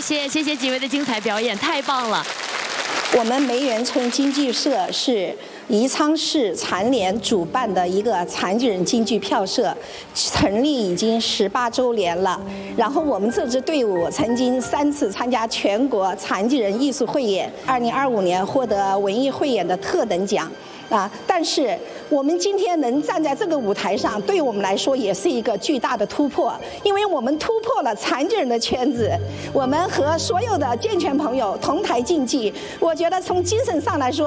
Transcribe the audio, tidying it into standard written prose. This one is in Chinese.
谢几位的精彩表演，太棒了。 我们梅园村京剧社是宜昌市残联主办的一个残疾人京剧票社，成立已经18周年了。然后我们这支队伍曾经3次参加全国残疾人艺术汇演，2025年获得文艺汇演的特等奖。但是我们今天能站在这个舞台上，对我们来说也是一个巨大的突破，因为我们突破了残疾人的圈子，我们和所有的健全朋友同台竞技。我觉得从精神上来说，